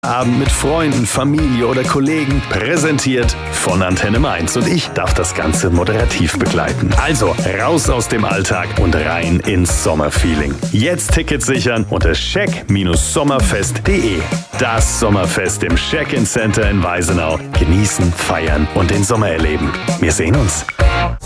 Abend mit Freunden, Familie oder Kollegen, präsentiert von Antenne Mainz. Und ich darf das Ganze moderativ begleiten. Also raus aus dem Alltag und rein ins Sommerfeeling. Jetzt Tickets sichern unter check-sommerfest.de. Das Sommerfest im Check-in Center in Weisenau. Genießen, feiern und den Sommer erleben. Wir sehen uns.